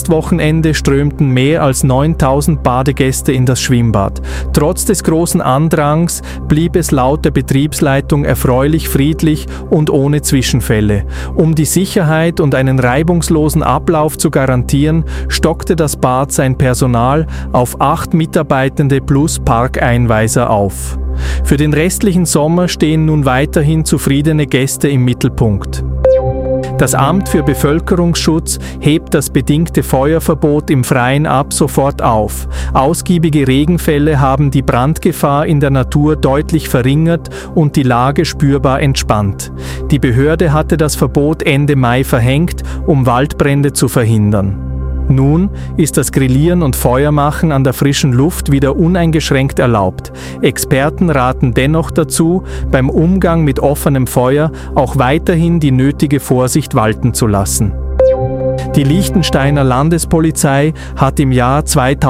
Pfingstwochenende strömten mehr als 9.000 Badegäste in das Schwimmbad. Trotz des großen Andrangs blieb es laut der Betriebsleitung erfreulich friedlich und ohne Zwischenfälle. Um die Sicherheit und einen reibungslosen Ablauf zu garantieren, stockte das Bad sein Personal auf 8 Mitarbeitende plus Parkeinweiser auf. Für den restlichen Sommer stehen nun weiterhin zufriedene Gäste im Mittelpunkt. Das Amt für Bevölkerungsschutz hebt das bedingte Feuerverbot im Freien ab sofort auf. Ausgiebige Regenfälle haben die Brandgefahr in der Natur deutlich verringert und die Lage spürbar entspannt. Die Behörde hatte das Verbot Ende Mai verhängt, um Waldbrände zu verhindern. Nun ist das Grillieren und Feuermachen an der frischen Luft wieder uneingeschränkt erlaubt. Experten raten dennoch dazu, beim Umgang mit offenem Feuer auch weiterhin die nötige Vorsicht walten zu lassen. Die Liechtensteiner Landespolizei hat im Jahr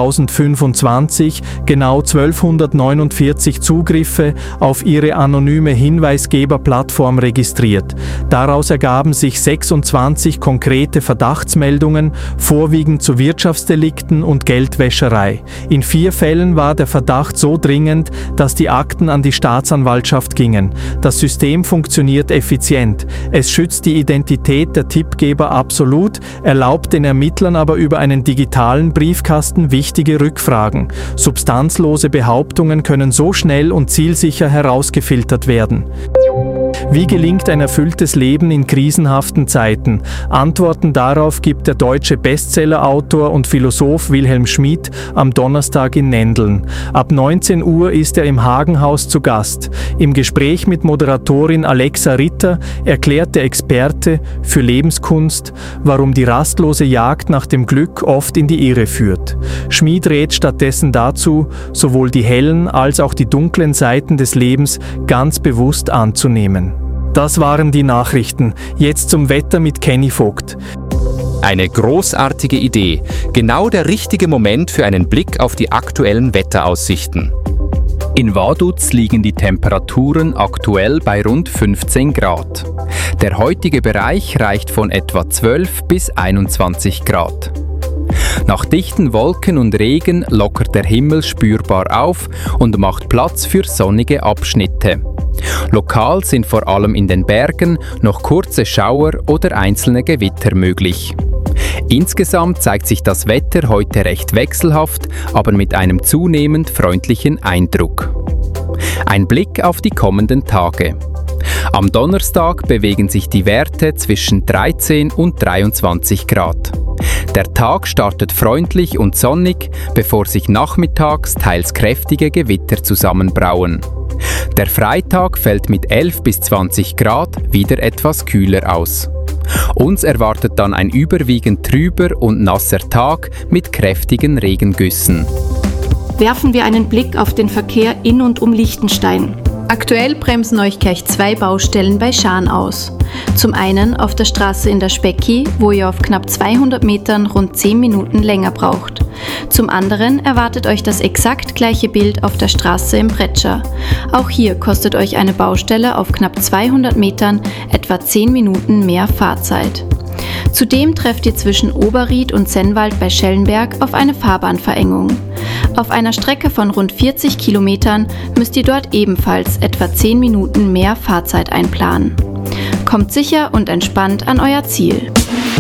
2025 genau 1249 Zugriffe auf ihre anonyme Hinweisgeberplattform registriert. Daraus ergaben sich 26 konkrete Verdachtsmeldungen, vorwiegend zu Wirtschaftsdelikten und Geldwäscherei. In 4 Fällen war der Verdacht so dringend, dass die Akten an die Staatsanwaltschaft gingen. Das System funktioniert effizient. Es schützt die Identität der Tippgeber absolut, erlaubt den Ermittlern aber über einen digitalen Briefkasten wichtige Rückfragen. Substanzlose Behauptungen können so schnell und zielsicher herausgefiltert werden. Wie gelingt ein erfülltes Leben in krisenhaften Zeiten? Antworten darauf gibt der deutsche Bestsellerautor und Philosoph Wilhelm Schmid am Donnerstag in Nendeln. Ab 19 Uhr ist er im Hagenhaus zu Gast. Im Gespräch mit Moderatorin Alexa Ritter erklärt der Experte für Lebenskunst, warum die rastlose Jagd nach dem Glück oft in die Irre führt. Schmid rät stattdessen dazu, sowohl die hellen als auch die dunklen Seiten des Lebens ganz bewusst anzunehmen. Das waren die Nachrichten. Jetzt zum Wetter mit Kenny Vogt. Eine großartige Idee. Genau der richtige Moment für einen Blick auf die aktuellen Wetteraussichten. In Vaduz liegen die Temperaturen aktuell bei rund 15 Grad. Der heutige Bereich reicht von etwa 12 bis 21 Grad. Nach dichten Wolken und Regen lockert der Himmel spürbar auf und macht Platz für sonnige Abschnitte. Lokal sind vor allem in den Bergen noch kurze Schauer oder einzelne Gewitter möglich. Insgesamt zeigt sich das Wetter heute recht wechselhaft, aber mit einem zunehmend freundlichen Eindruck. Ein Blick auf die kommenden Tage. Am Donnerstag bewegen sich die Werte zwischen 13 und 23 Grad. Der Tag startet freundlich und sonnig, bevor sich nachmittags teils kräftige Gewitter zusammenbrauen. Der Freitag fällt mit 11 bis 20 Grad wieder etwas kühler aus. Uns erwartet dann ein überwiegend trüber und nasser Tag mit kräftigen Regengüssen. Werfen wir einen Blick auf den Verkehr in und um Liechtenstein. Aktuell bremsen euch gleich 2 Baustellen bei Schaan aus. Zum einen auf der Straße in der Specki, wo ihr auf knapp 200 Metern rund 10 Minuten länger braucht. Zum anderen erwartet euch das exakt gleiche Bild auf der Straße im Pretscher. Auch hier kostet euch eine Baustelle auf knapp 200 Metern etwa 10 Minuten mehr Fahrzeit. Zudem trefft ihr zwischen Oberried und Sennwald bei Schellenberg auf eine Fahrbahnverengung. Auf einer Strecke von rund 40 Kilometern müsst ihr dort ebenfalls etwa 10 Minuten mehr Fahrzeit einplanen. Kommt sicher und entspannt an euer Ziel.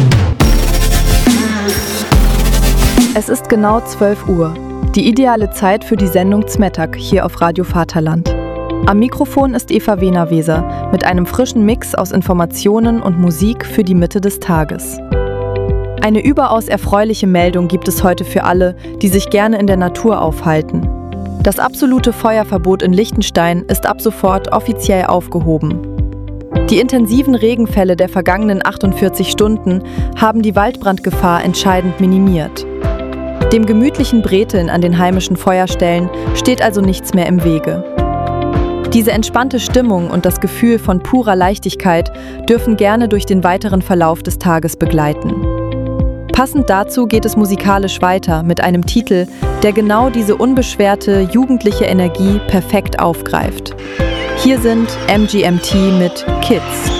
Es ist genau 12 Uhr. Die ideale Zeit für die Sendung Zmetak hier auf Radio Vaterland. Am Mikrofon ist Eva Wehner-Weser mit einem frischen Mix aus Informationen und Musik für die Mitte des Tages. Eine überaus erfreuliche Meldung gibt es heute für alle, die sich gerne in der Natur aufhalten. Das absolute Feuerverbot in Liechtenstein ist ab sofort offiziell aufgehoben. Die intensiven Regenfälle der vergangenen 48 Stunden haben die Waldbrandgefahr entscheidend minimiert. Dem gemütlichen Breteln an den heimischen Feuerstellen steht also nichts mehr im Wege. Diese entspannte Stimmung und das Gefühl von purer Leichtigkeit dürfen gerne durch den weiteren Verlauf des Tages begleiten. Passend dazu geht es musikalisch weiter mit einem Titel, der genau diese unbeschwerte, jugendliche Energie perfekt aufgreift. Hier sind MGMT mit Kids.